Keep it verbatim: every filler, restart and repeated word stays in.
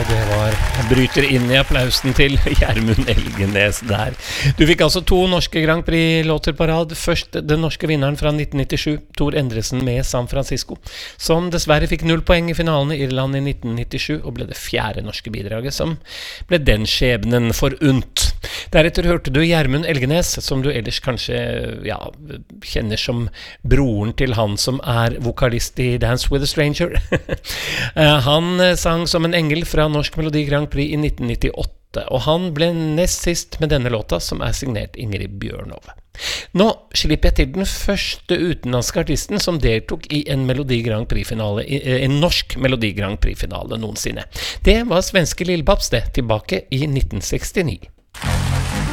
det var bryter inn i applausen til Gjermund Elgenes der. Du fikk altså to norske Grand Prix-låter på rad. Først den norske vinneren fra nitten nittisju, Tor Endresen med San Francisco, som dessverre fikk null poeng i finalen i Irland i nitten nittisju, og ble det fjerde norske bidraget som ble den skjebnen forunt. Deretter hørte du Gjermund Elgenes, som du ellers kanskje ja, kjenner som broren til han som er vokalist i Dance with a Stranger. Han sang som en engel fra Norsk Melodi Grand Prix i nitten nittiåtte, og han ble nest sist med denne låta, som er signert Ingrid Bjørnov. Nå slipper jeg til den første utenlandske artisten som deltok i en Melodi Grand Prix-finale, en norsk Melodi Grand Prix-finale noensinne. Det var svenske Lill Babs, det, tilbake i nitten sekstini.